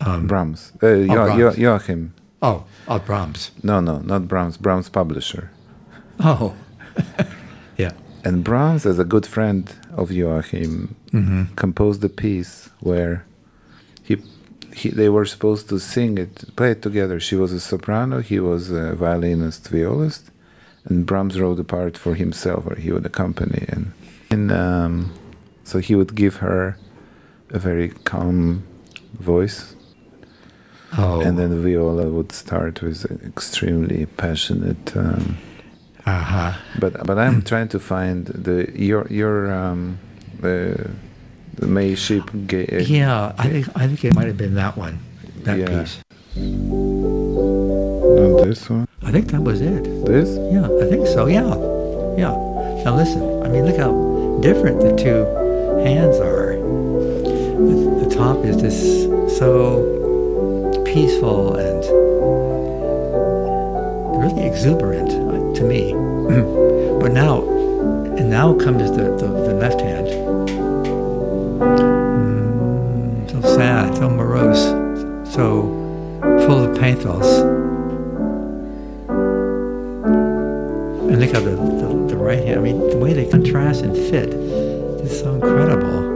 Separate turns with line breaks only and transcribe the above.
Brahms.
Brahms.
Joachim.
Oh, Brahms.
No, not Brahms. Brahms publisher.
Oh, yeah.
And Brahms, as a good friend of Joachim, composed a piece where they were supposed to sing it, play it together. She was a soprano, he was a violinist, violist, and Brahms wrote the part for himself, or he would accompany. And so he would give her a very calm voice.
Oh.
And then the viola would start with extremely passionate. But I'm trying to find the May Sheep.
Yeah, I think it might have been that one, that piece.
Not this one.
I think that was it.
This?
Yeah, I think so. Yeah. Now listen. I mean, look how different the two hands are. The top is just so peaceful and really exuberant to me. But now comes the left hand. So sad, so morose, so full of pathos. And look at the right hand. I mean, the way they contrast and fit is so incredible.